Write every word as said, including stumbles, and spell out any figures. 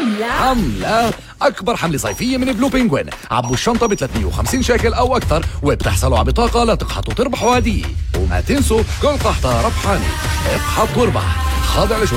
حملة حملة أكبر حملة صيفية من بلو بينجوين. عبوا الشنطة ب ثلاثمية وخمسين شيكل أو أكثر وبتحصلوا على بطاقة لتقحطوا تربحوا هدية. وما تنسوا كل قحطة ربحانة. اقحط واربح. خاضع